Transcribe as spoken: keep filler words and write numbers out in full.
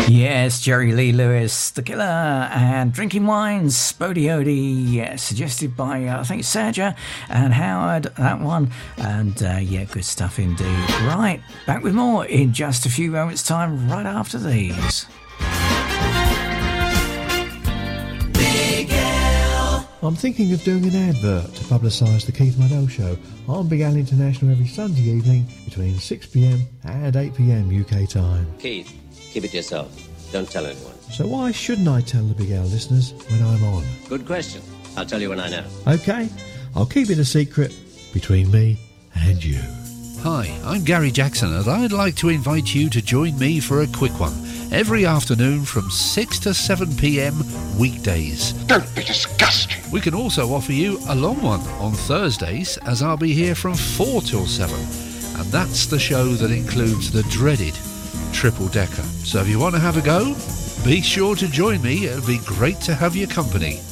Yes, Jerry Lee Lewis, The Killer, and Drinking Wines, Spodiodi, yeah, suggested by, uh, I think, Serja and Howard, that one. And, uh, yeah, good stuff indeed. Right, back with more in just a few moments' time, right after these. Big Al. I'm thinking of doing an advert to publicise the Keith Muddell Show on Big Al International every Sunday evening between six p m and eight p m U K time. Keith, keep it yourself. Don't tell anyone. So why shouldn't I tell the Big Al listeners when I'm on? Good question. I'll tell you when I know. OK, I'll keep it a secret between me and you. Hi, I'm Gary Jackson and I'd like to invite you to join me for a quick one every afternoon from six to seven p m weekdays. Don't be disgusting. We can also offer you a long one on Thursdays, as I'll be here from four till seven, and that's the show that includes the dreaded Triple Decker. So if you want to have a go, be sure to join me. It'll be great to have your company.